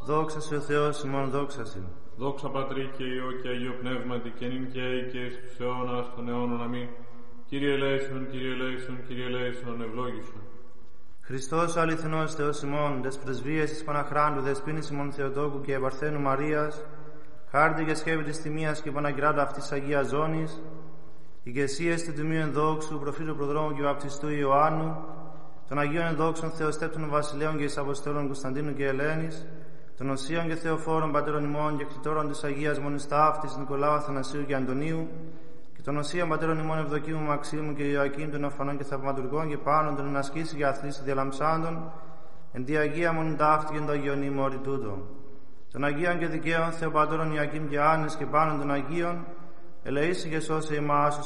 Δόξα σε ο Θεός ημών, δόξα σε. Δόξα Πατρί και Υιό και Αγίο Πνεύματι και νυν και αεί και εις τους αιώνας των αιώνων. Αμήν. Κύριε ελέησον, Κύριε ελέησον, Κύριε ελέησον, ευλόγησον. Χριστός ο αληθινός Θεός ημών, τες πρεσβείες της Παναχράντου, δεσποίνης ημών Θεοτόκου και Επαρθένου Μαρίας, χάρτη και σκεύη της τιμίας και Παναγγράτου αυτής Αγίας Ζώνης, ηγεσίες του Τιμίου Ενδόξου, προφήτου προδρόμου και βαπτιστού Ιωάννου, των Αγίων Ενδόξων Θεοστέπτων Βασιλέων και εις Αποστόλων Κωνσταντίνου και Ελένης, των Οσίων και Θεοφόρων Πατέρων ημών και κτητόρων της Αγίας Μονής Ταύτης Νικολάου, Αθανασίου και Αντωνίου, και των Οσίων Πατέρων ημών Ευδοκίμου, Μαξίμου και Ιωακήμ των Οφανών και Θαυματουργών και πάνω των ενασκήσει και αθλήσει διαλαμψάντων, εν τη Αγία Μονή Ταύτη και εν το Αγίον ημόρι τούτο. Των Αγίων και Δικαίων Θεοπατώρων Ιωακήμ και Άννης και πάνω των Αγίων, ελεήσει και σώσε ημάς